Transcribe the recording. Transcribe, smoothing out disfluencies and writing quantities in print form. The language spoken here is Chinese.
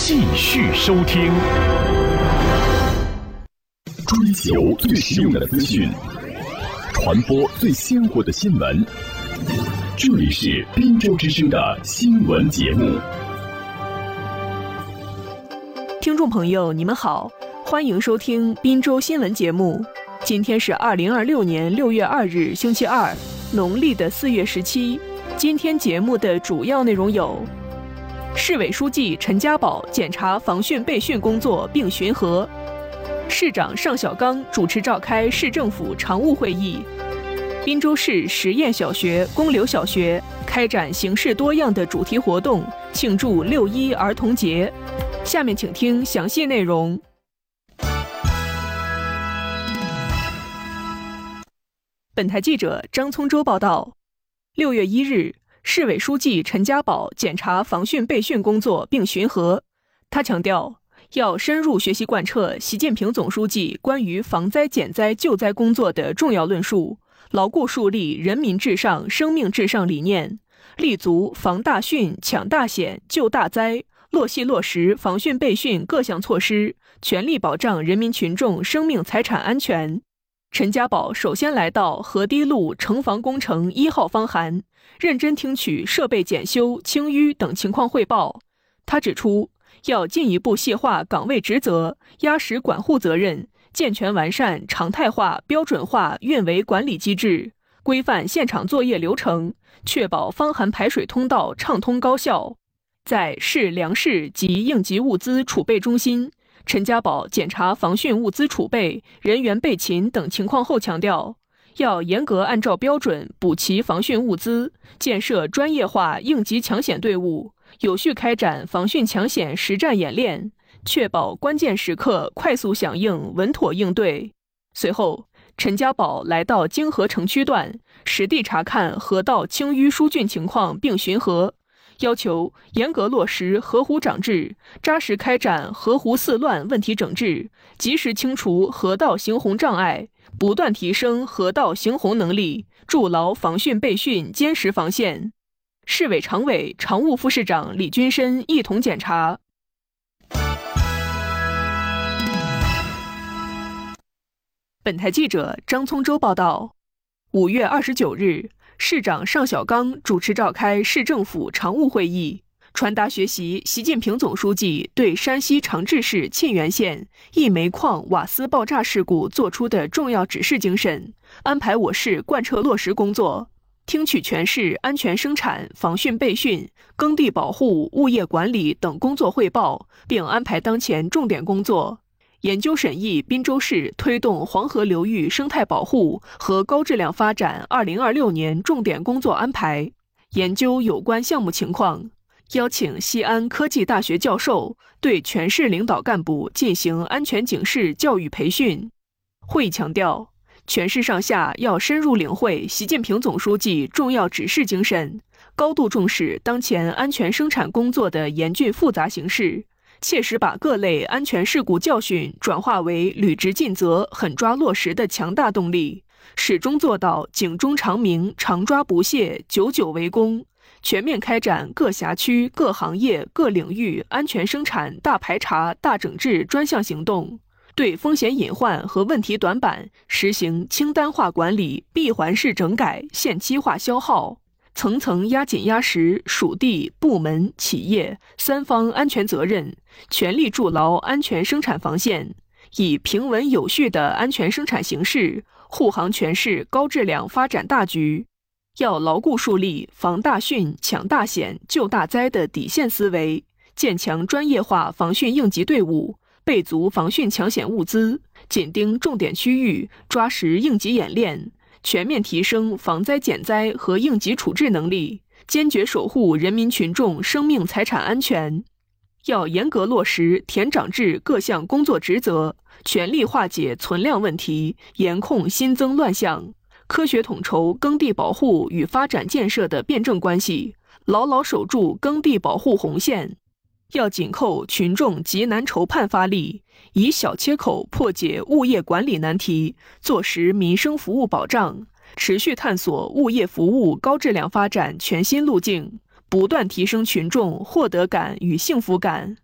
继续收听。追求最实用的资讯，传播最鲜活的新闻。这里是滨州之声的新闻节目。 听众朋友，你们好，欢迎收听滨州新闻节目。今天是2026年6月2日，星期二，农历的4月17。今天节目的主要内容有：市委书记陈家宝检查防汛备汛工作并巡河；市长尚小刚主持召开市政府常务会议；滨州市实验小学、公刘小学开展形式多样的主题活动，庆祝6·1儿童节。下面请听详细内容。本台记者张聪洲报道，6月1日，市委书记陈家宝检查防汛备汛工作并巡河。他强调，要深入学习贯彻习近平总书记关于防灾减灾救灾工作的重要论述，牢固树立人民至上、生命至上理念，立足防大汛、抢大险、救大灾，落细落实防汛备汛各项措施，全力保障人民群众生命财产安全。陈家宝首先来到河堤路城防工程1号方涵，认真听取设备检修、清淤等情况汇报。他指出，要进一步细化岗位职责，压实管护责任，健全完善常态化、标准化运维管理机制，规范现场作业流程，确保方涵排水通道畅通高效。在市粮食及应急物资储备中心，陈家宝检查防汛物资储备、人员备勤等情况后强调，要严格按照标准补齐防汛物资，建设专业化应急抢险队伍，有序开展防汛抢险实战演练，确保关键时刻快速响应、稳妥应对。随后，陈家宝来到泾河城区段，实地查看河道清淤疏浚情况并巡河，要求严格落实河湖长治，扎实开展河湖四乱问题整治，及时清除河道行洪障碍，不断提升河道行洪能力，筑牢防汛备汛坚实防线。市委常委、常务副市长李军深一同检查。本台记者张聪洲报道，5月29日，市长尚小刚主持召开市政府常务会议，传达学习习近平总书记对山西长治市沁源县一煤矿瓦斯爆炸事故作出的重要指示精神，安排我市贯彻落实工作，听取全市安全生产、防汛备汛、耕地保护、物业管理等工作汇报，并安排当前重点工作。研究审议滨州市推动黄河流域生态保护和高质量发展2026年重点工作安排，研究有关项目情况，邀请西安科技大学教授对全市领导干部进行安全警示教育培训。会议强调，全市上下要深入领会习近平总书记重要指示精神，高度重视当前安全生产工作的严峻复杂形势，切实把各类安全事故教训转化为履职尽责、狠抓落实的强大动力，始终做到警钟长鸣、常抓不懈、久久为功，全面开展各辖区、各行业、各领域安全生产大排查、大整治专项行动，对风险隐患和问题短板实行清单化管理、闭环式整改、限期化消耗，层层压紧压实属地、部门、企业三方安全责任，全力筑牢安全生产防线，以平稳有序的安全生产形势护航全市高质量发展大局。要牢固树立防大汛、抢大险、救大灾的底线思维，建强专业化防汛应急队伍，备足防汛抢险物资，紧盯重点区域，抓实应急演练，全面提升防灾减灾和应急处置能力，坚决守护人民群众生命财产安全。要严格落实田长治各项工作职责，全力化解存量问题，严控新增乱象，科学统筹耕地保护与发展建设的辩证关系，牢牢守住耕地保护红线。要紧扣群众急难愁盼发力，以小切口破解物业管理难题，做实民生服务保障，持续探索物业服务高质量发展全新路径，不断提升群众获得感与幸福感。